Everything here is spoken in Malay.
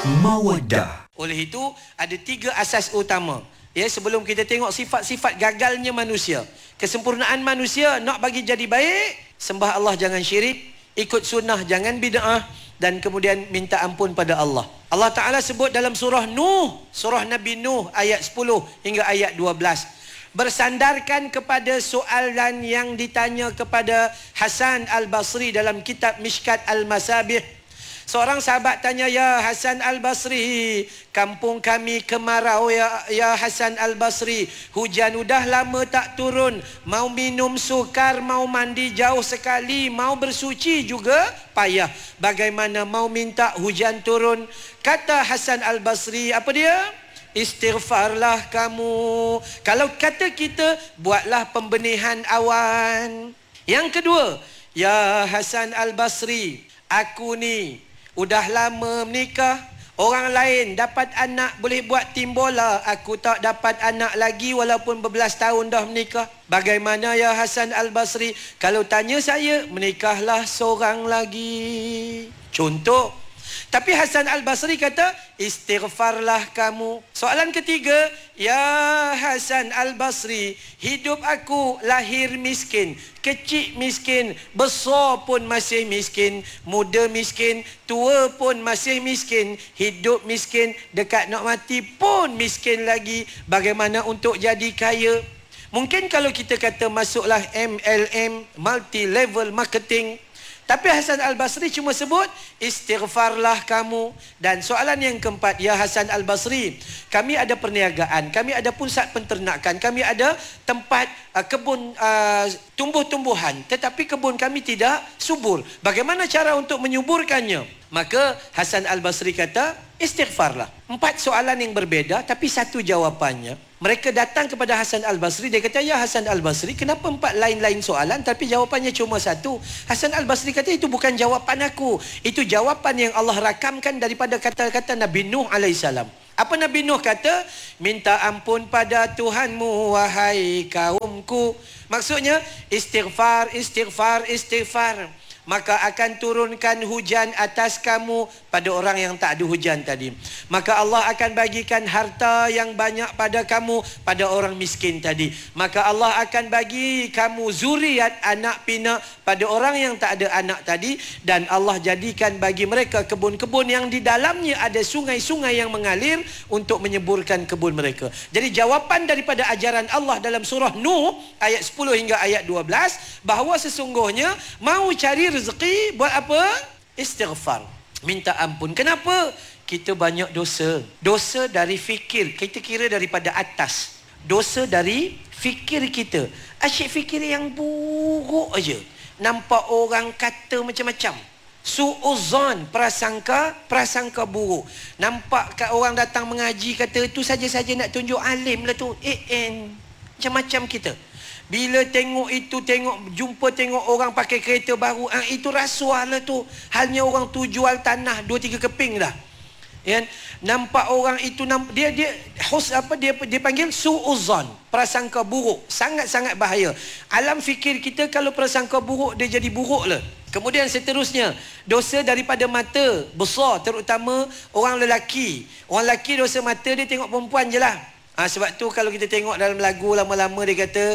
Mawaddah. Oleh itu, ada 3 asas utama. Ya, sebelum kita tengok sifat-sifat gagalnya manusia. Kesempurnaan manusia, nak bagi jadi baik, sembah Allah jangan syirik, ikut sunnah jangan bid'ah, dan kemudian minta ampun pada Allah. Allah Ta'ala sebut dalam surah Nuh, surah Nabi Nuh ayat 10 hingga ayat 12. Bersandarkan kepada soalan yang ditanya kepada Hasan Al-Basri dalam kitab Mishkat Al-Masabih. Seorang sahabat tanya, "Ya Hasan Al-Basri, kampung kami kemarau ya Hasan Al-Basri. Hujan udah lama tak turun. Mau minum sukar, mau mandi jauh sekali, mau bersuci juga payah. Bagaimana mau minta hujan turun?" Kata Hasan Al-Basri, apa dia? "Istighfarlah kamu. Kalau kata kita, buatlah pembenihan awan." Yang kedua, "Ya Hasan Al-Basri, aku ni udah lama menikah. Orang lain dapat anak boleh buat tim bola. Aku tak dapat anak lagi walaupun berbelas tahun dah menikah. Bagaimana ya Hasan Al-Basri? Kalau tanya saya, menikahlah seorang lagi." Contoh. Tapi Hasan Al-Basri kata, "Istighfarlah kamu." Soalan ketiga, "Ya Hasan Al-Basri, hidup aku lahir miskin, kecil miskin, besar pun masih miskin, muda miskin, tua pun masih miskin, hidup miskin, dekat nak mati pun miskin lagi. Bagaimana untuk jadi kaya?" Mungkin kalau kita kata masuklah MLM, multi level marketing. Tapi Hasan Al-Basri cuma sebut, "Istighfarlah kamu." Dan soalan yang keempat, "Ya Hasan Al-Basri, kami ada perniagaan, kami ada pusat penternakan, kami ada tempat kebun tumbuh-tumbuhan, tetapi kebun kami tidak subur. Bagaimana cara untuk menyuburkannya?" Maka Hasan Al-Basri kata, "Istighfarlah." 4 soalan yang berbeda, tapi satu jawapannya. Mereka datang kepada Hasan Al-Basri, dia kata, "Ya Hasan Al-Basri, kenapa 4 lain-lain soalan tapi jawapannya cuma satu?" Hasan Al-Basri kata, "Itu bukan jawapan aku. Itu jawapan yang Allah rakamkan daripada kata-kata Nabi Nuh alaihissalam." Apa Nabi Nuh kata? "Minta ampun pada Tuhanmu, wahai kaumku." Maksudnya, istighfar, istighfar, istighfar. Maka akan turunkan hujan atas kamu pada orang yang tak ada hujan tadi. Maka Allah akan bagikan harta yang banyak pada kamu pada orang miskin tadi. Maka Allah akan bagi kamu zuriat anak pinak pada orang yang tak ada anak tadi. Dan Allah jadikan bagi mereka kebun-kebun yang di dalamnya ada sungai-sungai yang mengalir untuk menyeburkan kebun mereka. Jadi jawapan daripada ajaran Allah dalam surah Nuh ayat 10 hingga ayat 12, bahawa sesungguhnya mau cari rezeki, buat apa? Istighfar, minta ampun. Kenapa? Kita banyak dosa. Dosa dari fikir, kita kira daripada atas. Dosa dari fikir kita. Asyik fikir yang buruk aja. Nampak orang kata macam-macam. Su'uzan, prasangka buruk. Nampak kat orang datang mengaji, kata tu saja-saja nak tunjuk alim lah tu. Macam-macam kita. Bila tengok jumpa orang pakai kereta baru, itu rasuah lah tu. Halnya orang tu jual tanah 2-3 keping dah. Ya, nampak orang itu dia panggil su'uzan, prasangka buruk. Sangat-sangat bahaya. Alam fikir kita kalau prasangka buruk, dia jadi buruk lah. Kemudian seterusnya, dosa daripada mata besar, terutama orang lelaki. Orang lelaki dosa mata dia tengok perempuan je lah. Sebab tu kalau kita tengok dalam lagu lama-lama dia kata,